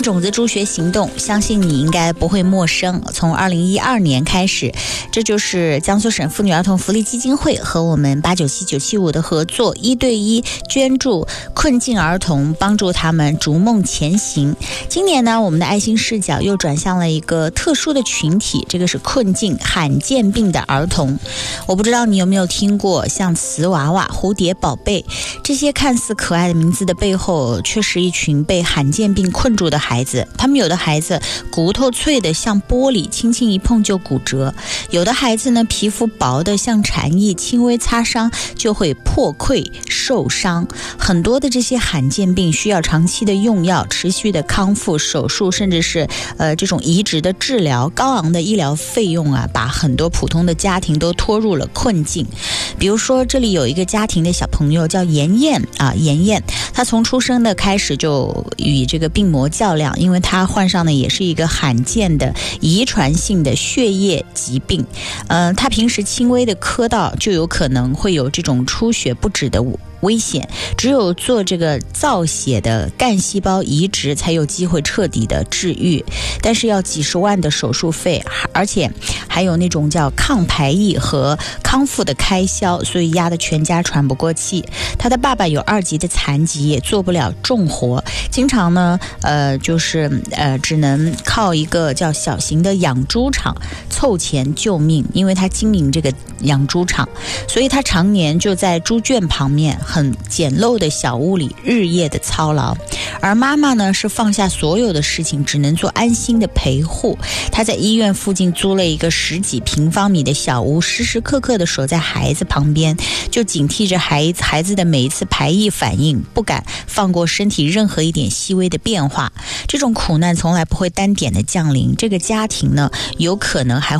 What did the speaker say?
种子助学行动，相信你应该不会陌生。从2012年开始，这就是江苏省妇女儿童福利基金会和我们897975的合作，1对1捐助困境儿童，帮助他们逐梦前行。今年呢，我们的爱心视角又转向了一个特殊的群体，这个是困境罕见病的儿童。我不知道你有没有听过像瓷娃娃、蝴蝶宝贝这些看似可爱的名字的背后，却是一群被罕见病困住的孩子。他们有的孩子骨头脆的像玻璃，轻轻一碰就骨折；有的孩子呢，皮肤薄的像蝉翼，轻微擦伤就会破溃受伤。很多的这些罕见病需要长期的用药、持续的康复、手术，甚至是这种移植的治疗。高昂的医疗费用啊，把很多普通的家庭都拖入了困境。比如说，这里有一个家庭的小朋友叫妍妍啊，妍妍，她从出生的开始就与这个病魔较量，因为她患上的也是一个罕见的遗传性的血液疾病。她平时轻微的磕到就有可能会有这种出血不止的危险，只有做这个造血的干细胞移植才有机会彻底的治愈，但是要几十万的手术费，而且还有那种叫抗排异和康复的开销，所以压得全家喘不过气。他的爸爸有2级的残疾，也做不了重活，经常呢只能靠一个叫小型的养猪场凑钱救命，因为他经营这个养猪场，所以他常年就在猪圈旁边很简陋的小屋里日夜的操劳。而妈妈呢，是放下所有的事情，只能做安心的陪护。她在医院附近租了一个10几平方米的小屋，时时刻刻的守在孩子旁边，就警惕着孩子的每一次排异反应，不敢放过身体任何一点细微的变化。这种苦难从来不会单点的降临，这个家庭呢，有可能还